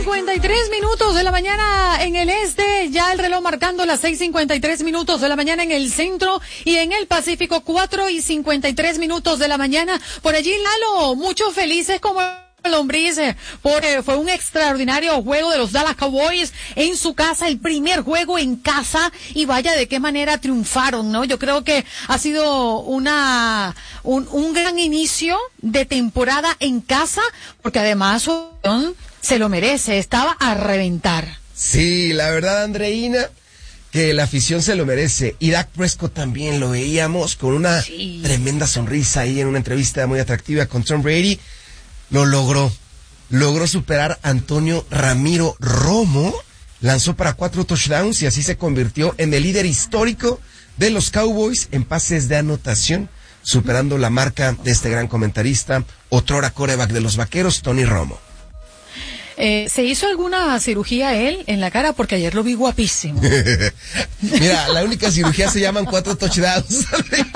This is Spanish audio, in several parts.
6:53 de la mañana en el este, ya el reloj marcando las 6:53 de la mañana en el centro y en el Pacífico 4:53 de la mañana. Por allí, Lalo, muchos felices como lombrices, porque fue un extraordinario juego de los Dallas Cowboys en su casa, el primer juego en casa, y vaya de qué manera triunfaron, ¿no? Yo creo que ha sido un gran inicio de temporada en casa, porque además se lo merece, estaba a reventar. Sí, la verdad, Andreina, que la afición se lo merece. Y Dak Prescott también lo veíamos con una tremenda sonrisa ahí en una entrevista muy atractiva con Tom Brady. Lo logró superar a Antonio Ramiro Romo, lanzó para 4 touchdowns y así se convirtió en el líder histórico de los Cowboys en pases de anotación, superando la marca de este gran comentarista, otrora quarterback de los Vaqueros, Tony Romo. ¿Se hizo alguna cirugía él en la cara? Porque ayer lo vi guapísimo. Mira, la única cirugía se llaman 4 touchdowns.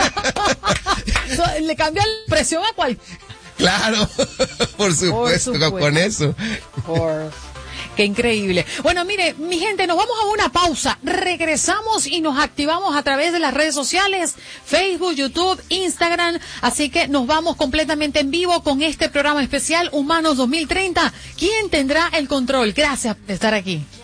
Le cambia la presión a cualquier. Claro, por supuesto, con eso. Qué increíble. Bueno, mire, mi gente, nos vamos a una pausa. Regresamos y nos activamos a través de las redes sociales, Facebook, YouTube, Instagram. Así que nos vamos completamente en vivo con este programa especial Humanos 2030. ¿Quién tendrá el control? Gracias por estar aquí.